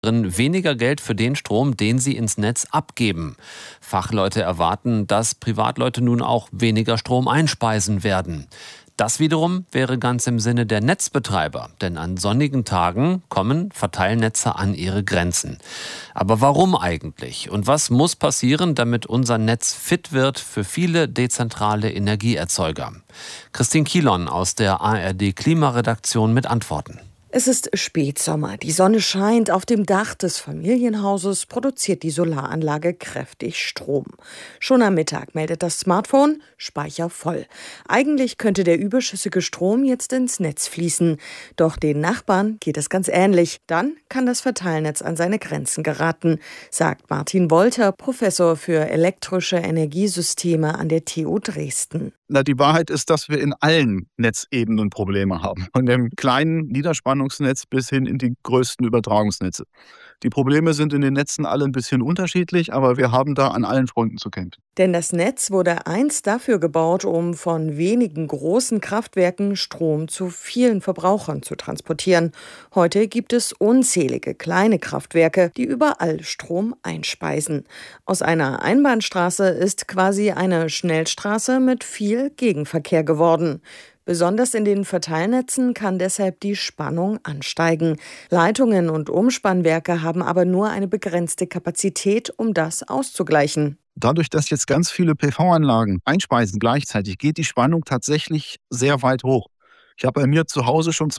weniger Geld für den Strom, den sie ins Netz abgeben. Fachleute erwarten, dass Privatleute nun auch weniger Strom einspeisen werden. Das wiederum wäre ganz im Sinne der Netzbetreiber, denn an sonnigen Tagen kommen Verteilnetze an ihre Grenzen. Aber warum eigentlich? Und was muss passieren, damit unser Netz fit wird für viele dezentrale Energieerzeuger? Christine Kielon aus der ARD Klimaredaktion mit Antworten. Es ist Spätsommer, die Sonne scheint, auf dem Dach des Familienhauses produziert die Solaranlage kräftig Strom. Schon am Mittag meldet das Smartphone, Speicher voll. Eigentlich könnte der überschüssige Strom jetzt ins Netz fließen. Doch den Nachbarn geht es ganz ähnlich. Dann kann das Verteilnetz an seine Grenzen geraten, sagt Martin Wolter, Professor für elektrische Energiesysteme an der TU Dresden. Die Wahrheit ist, dass wir in allen Netzebenen Probleme haben. Von dem kleinen Niederspannungsnetz bis hin in die größten Übertragungsnetze. Die Probleme sind in den Netzen alle ein bisschen unterschiedlich, aber wir haben da an allen Fronten zu kämpfen. Denn das Netz wurde einst dafür gebaut, um von wenigen großen Kraftwerken Strom zu vielen Verbrauchern zu transportieren. Heute gibt es unzählige kleine Kraftwerke, die überall Strom einspeisen. Aus einer Einbahnstraße ist quasi eine Schnellstraße mit viel Gegenverkehr geworden. Besonders in den Verteilnetzen kann deshalb die Spannung ansteigen. Leitungen und Umspannwerke haben aber nur eine begrenzte Kapazität, um das auszugleichen. Dadurch, dass jetzt ganz viele PV-Anlagen einspeisen gleichzeitig, geht die Spannung tatsächlich sehr weit hoch. Ich habe bei mir zu Hause schon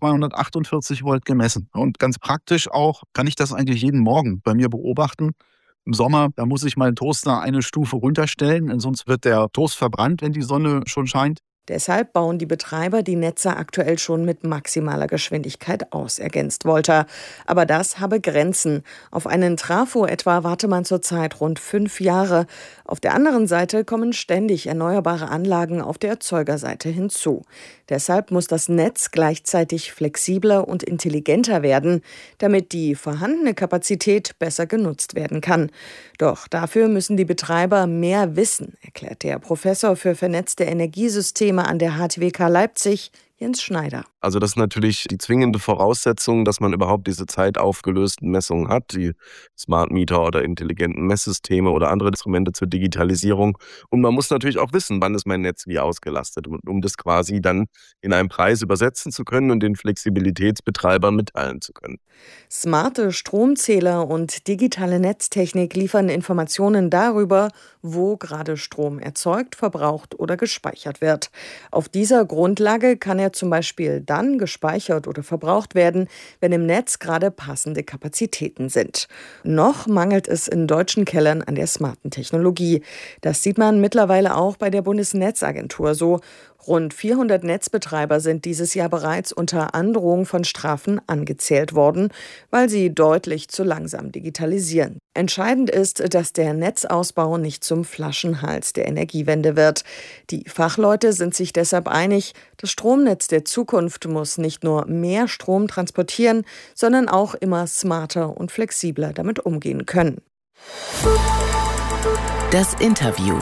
248 Volt gemessen. Und ganz praktisch auch kann ich das eigentlich jeden Morgen bei mir beobachten. Im Sommer, da muss ich meinen Toaster eine Stufe runterstellen, sonst wird der Toast verbrannt, wenn die Sonne schon scheint. Deshalb bauen die Betreiber die Netze aktuell schon mit maximaler Geschwindigkeit aus, ergänzt Wolter. Aber das habe Grenzen. Auf einen Trafo etwa warte man zurzeit rund 5 Jahre. Auf der anderen Seite kommen ständig erneuerbare Anlagen auf der Erzeugerseite hinzu. Deshalb muss das Netz gleichzeitig flexibler und intelligenter werden, damit die vorhandene Kapazität besser genutzt werden kann. Doch dafür müssen die Betreiber mehr wissen, erklärt der Professor für vernetzte Energiesysteme an der HTWK Leipzig, Jens Schneider. Also das ist natürlich die zwingende Voraussetzung, dass man überhaupt diese zeitaufgelösten Messungen hat, die Smart Meter oder intelligenten Messsysteme oder andere Instrumente zur Digitalisierung. Und man muss natürlich auch wissen, wann ist mein Netz wie ausgelastet, um das quasi dann in einen Preis übersetzen zu können und den Flexibilitätsbetreibern mitteilen zu können. Smarte Stromzähler und digitale Netztechnik liefern Informationen darüber, wo gerade Strom erzeugt, verbraucht oder gespeichert wird. Auf dieser Grundlage kann er zum Beispiel dann gespeichert oder verbraucht werden, wenn im Netz gerade passende Kapazitäten sind. Noch mangelt es in deutschen Kellern an der smarten Technologie. Das sieht man mittlerweile auch bei der Bundesnetzagentur so. Rund 400 Netzbetreiber sind dieses Jahr bereits unter Androhung von Strafen angezählt worden, weil sie deutlich zu langsam digitalisieren. Entscheidend ist, dass der Netzausbau nicht zum Flaschenhals der Energiewende wird. Die Fachleute sind sich deshalb einig, das Stromnetz der Zukunft muss nicht nur mehr Strom transportieren, sondern auch immer smarter und flexibler damit umgehen können. Das Interview.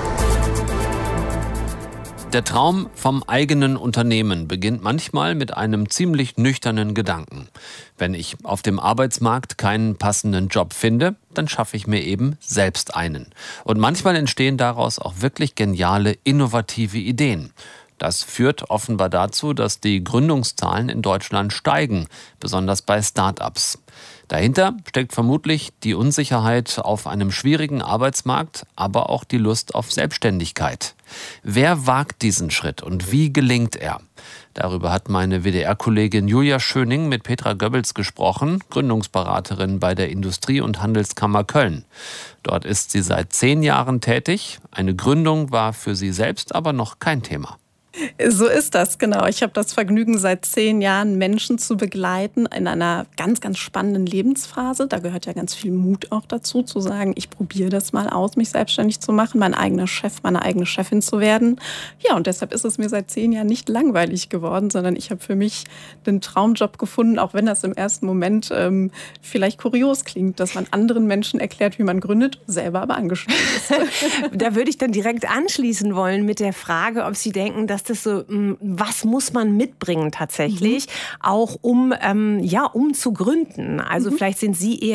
Der Traum vom eigenen Unternehmen beginnt manchmal mit einem ziemlich nüchternen Gedanken. Wenn ich auf dem Arbeitsmarkt keinen passenden Job finde, dann schaffe ich mir eben selbst einen. Und manchmal entstehen daraus auch wirklich geniale, innovative Ideen. Das führt offenbar dazu, dass die Gründungszahlen in Deutschland steigen, besonders bei Start-ups. Dahinter steckt vermutlich die Unsicherheit auf einem schwierigen Arbeitsmarkt, aber auch die Lust auf Selbstständigkeit. Wer wagt diesen Schritt und wie gelingt er? Darüber hat meine WDR-Kollegin Julia Schöning mit Petra Goebbels gesprochen, Gründungsberaterin bei der Industrie- und Handelskammer Köln. Dort ist sie seit 10 Jahren tätig. Eine Gründung war für sie selbst aber noch kein Thema. So ist das, genau. Ich habe das Vergnügen, seit 10 Jahren Menschen zu begleiten in einer ganz, ganz spannenden Lebensphase. Da gehört ja ganz viel Mut auch dazu, zu sagen, ich probiere das mal aus, mich selbstständig zu machen, mein eigener Chef, meine eigene Chefin zu werden. Ja, und deshalb ist es mir seit 10 Jahren nicht langweilig geworden, sondern ich habe für mich den Traumjob gefunden, auch wenn das im ersten Moment vielleicht kurios klingt, dass man anderen Menschen erklärt, wie man gründet, selber aber angestellt ist. Da würde ich dann direkt anschließen wollen mit der Frage, ob Sie denken, dass das so, was muss man mitbringen tatsächlich, auch um zu gründen? Also vielleicht sind Sie eher